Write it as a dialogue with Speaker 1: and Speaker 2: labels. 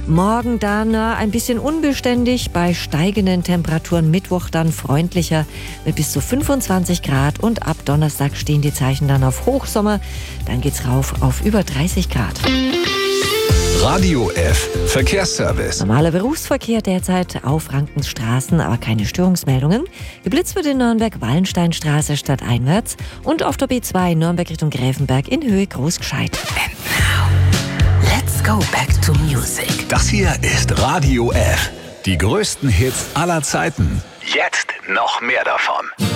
Speaker 1: Morgen dann ein bisschen unbeständig, bei steigenden Temperaturen. Mittwoch dann freundlicher mit bis zu 25 Grad und ab Donnerstag stehen die Zeichen dann auf Hochsommer. Dann geht's rauf auf über 30 Grad.
Speaker 2: Radio F Verkehrsservice.
Speaker 1: Normaler Berufsverkehr derzeit auf Frankens Straßen, aber keine Störungsmeldungen. Geblitzt wird in Nürnberg Wallensteinstraße stadteinwärts und auf der B2 Nürnberg Richtung Gräfenberg in Höhe Großgescheit.
Speaker 3: And now, let's go back to music.
Speaker 2: Das hier ist Radio F. Die größten Hits aller Zeiten. Jetzt noch mehr davon.